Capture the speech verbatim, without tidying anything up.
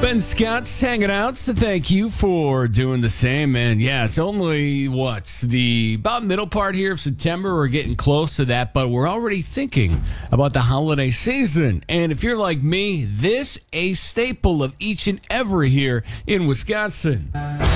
Ben Scott's hanging out, so thank you for doing the same. And yeah, it's only what's the about middle part here of September. We're getting close to that, but we're already thinking about the holiday season. And if you're like me, this a staple of each and every here in Wisconsin.